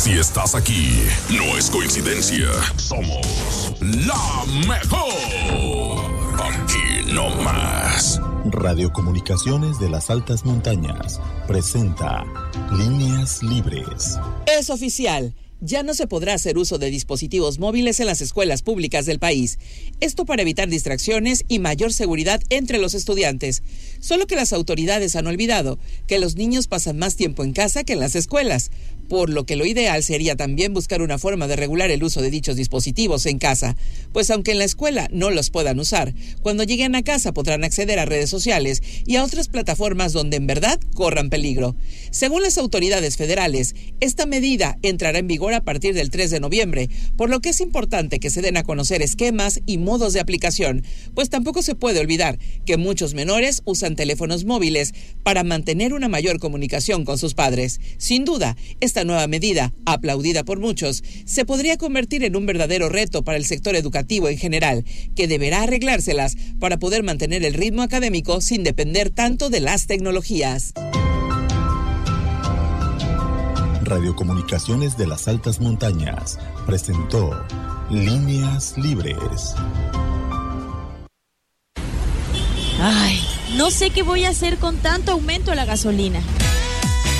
Si estás aquí, no es coincidencia. Somos la mejor. Aquí no más. Radiocomunicaciones de las Altas Montañas presenta Líneas Libres. Es oficial. Ya no se podrá hacer uso de dispositivos móviles en las escuelas públicas del país. Esto para evitar distracciones y mayor seguridad entre los estudiantes. Solo que las autoridades han olvidado que los niños pasan más tiempo en casa que en las escuelas, por lo que lo ideal sería también buscar una forma de regular el uso de dichos dispositivos en casa, pues aunque en la escuela no los puedan usar, cuando lleguen a casa podrán acceder a redes sociales y a otras plataformas donde en verdad corran peligro. Según las autoridades federales, esta medida entrará en vigor a partir del 3 de noviembre, por lo que es importante que se den a conocer esquemas y modos de aplicación, pues tampoco se puede olvidar que muchos menores usan teléfonos móviles para mantener una mayor comunicación con sus padres. Sin duda, esta nueva medida, aplaudida por muchos, se podría convertir en un verdadero reto para el sector educativo en general, que deberá arreglárselas para poder mantener el ritmo académico sin depender tanto de las tecnologías. Radiocomunicaciones de las Altas Montañas presentó Líneas Libres. Ay, no sé qué voy a hacer con tanto aumento a la gasolina.